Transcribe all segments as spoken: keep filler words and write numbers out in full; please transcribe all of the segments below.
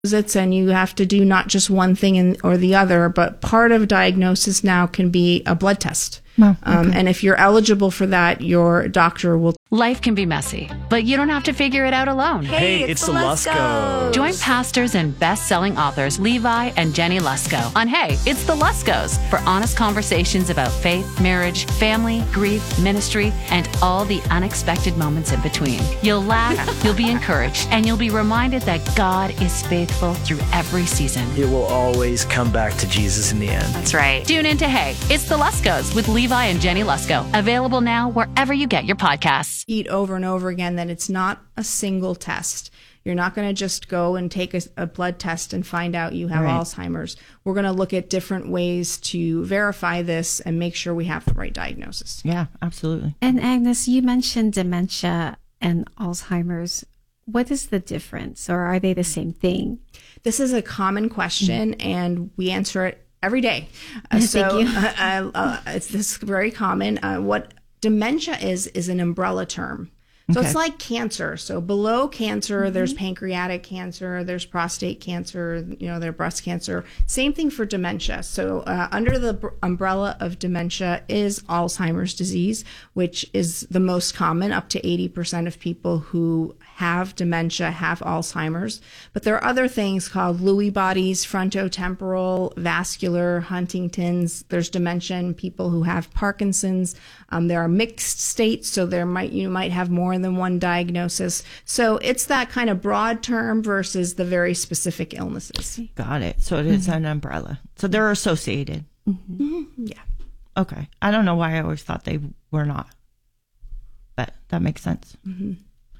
visits, and you have to do not just one thing in, or the other, but part of diagnosis now can be a blood test. Oh, okay. um, and if you're eligible for that, your doctor will. Life can be messy, but you don't have to figure it out alone. Hey, it's, it's the Luskos. Join pastors and best-selling authors Levi and Jenny Lusko on Hey, It's the Luskos for honest conversations about faith, marriage, family, grief, ministry, and all the unexpected moments in between. You'll laugh, you'll be encouraged, and you'll be reminded that God is faithful through every season. It will always come back to Jesus in the end. That's right. Tune in to Hey, It's the Luskos with Levi and Jenny Lusko. Available now wherever you get your podcasts. Eat over and over again that it's not a single test. You're not going to just go and take a, a blood test and find out you have right. Alzheimer's. We're going to look at different ways to verify this and make sure we have the right diagnosis. Yeah, absolutely. And Agnes, you mentioned dementia and Alzheimer's. What is the difference, or are they the same thing? This is a common question, mm-hmm. and we answer it every day. Uh, Thank so you. uh, uh, it's this very common. Uh, what dementia is is an umbrella term. So Okay. it's like cancer. So below cancer, mm-hmm. there's pancreatic cancer, there's prostate cancer, you know, there's breast cancer. Same thing for dementia. So uh, under the br- umbrella of dementia is Alzheimer's disease, which is the most common. Up to eighty percent of people who have dementia have Alzheimer's. But there are other things called Lewy bodies, frontotemporal, vascular, Huntington's. There's dementia in people who have Parkinson's. Um, there are mixed states, so there might you might have more than one diagnosis. So it's that kind of broad term versus the very specific illnesses. Got it. So it is Mm-hmm. an umbrella. So they're associated. Mm-hmm. Yeah. Okay. I don't know why I always thought they were not, but that makes sense. Mm-hmm.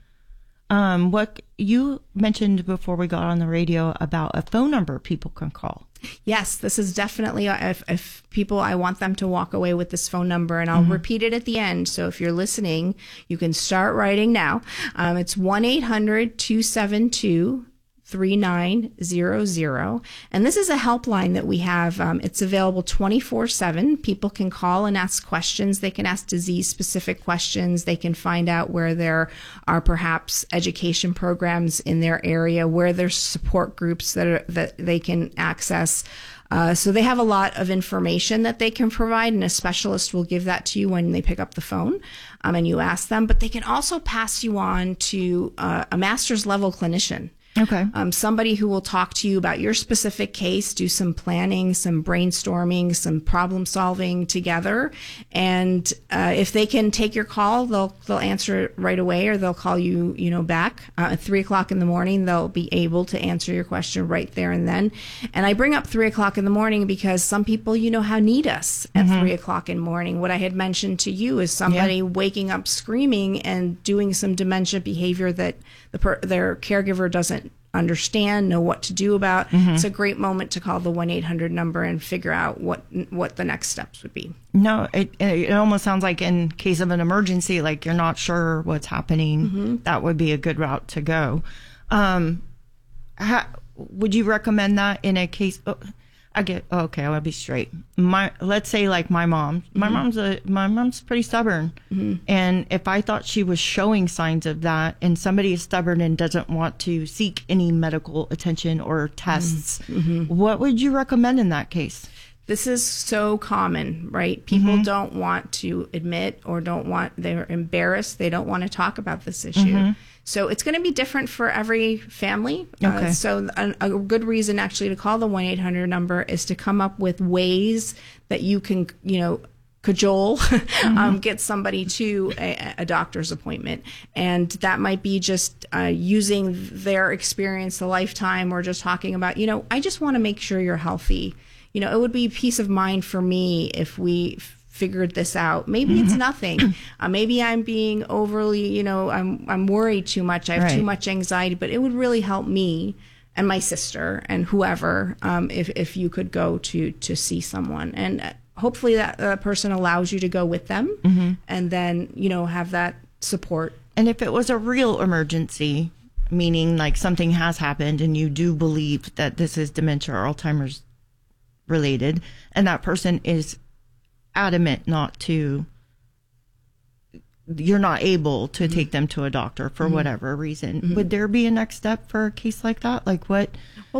Um, what you mentioned before we got on the radio about a phone number people can call. Yes, this is definitely, if, if people, I want them to walk away with this phone number, and I'll mm-hmm. repeat it at the end. So if you're listening, you can start writing now. Um, it's one eight hundred two seven two three nine zero zero. And this is a helpline that we have. Um, it's available twenty-four seven. People can call and ask questions. They can ask disease-specific questions. They can find out where there are perhaps education programs in their area, where there's support groups that are, that they can access. Uh, so they have a lot of information that they can provide, and a specialist will give that to you when they pick up the phone um, and you ask them. But they can also pass you on to uh, a master's level clinician. Okay. Um, somebody who will talk to you about your specific case, do some planning, some brainstorming, some problem solving together. And uh, if they can take your call, they'll they'll answer it right away, or they'll call you, you know, back uh, at three o'clock in the morning. They'll be able to answer your question right there and then. And I bring up three o'clock in the morning because some people, you know, how need us at mm-hmm. three o'clock in the morning. What I had mentioned to you is somebody yeah. waking up screaming and doing some dementia behavior that the per- their caregiver doesn't understand, know what to do about. Mm-hmm. It's a great moment to call the one eight hundred number and figure out what what the next steps would be. No, it it almost sounds like in case of an emergency, like you're not sure what's happening, mm-hmm. that would be a good route to go. Um, how, would you recommend that in a case? Oh, I get oh, okay. I want to be straight. My let's say like my mom. My mm-hmm. mom's a my mom's pretty stubborn, mm-hmm. and if I thought she was showing signs of that, and somebody is stubborn and doesn't want to seek any medical attention or tests, mm-hmm. what would you recommend in that case? This is so common, right? People mm-hmm. don't want to admit or don't want, they're embarrassed. They don't want to talk about this issue. Mm-hmm. So it's going to be different for every family. Okay. Uh, so a, a good reason actually to call the one eight hundred number is to come up with ways that you can, you know, cajole, mm-hmm. um, get somebody to a, a doctor's appointment. And that might be just uh, using their experience, the lifetime, or just talking about, you know, I just want to make sure you're healthy. You know, it would be peace of mind for me if we f- figured this out. Maybe mm-hmm. it's nothing. Uh, maybe I'm being overly, you know, I'm I'm worried too much. I have right. too much anxiety, but it would really help me and my sister and whoever um, if if you could go to to see someone. And hopefully that uh, person allows you to go with them, mm-hmm. and then, you know, have that support. And if it was a real emergency, meaning like something has happened and you do believe that this is dementia or Alzheimer's related, and that person is adamant not to you're not able to mm-hmm. take them to a doctor for mm-hmm. whatever reason. Mm-hmm. Would there be a next step for a case like that? Like what?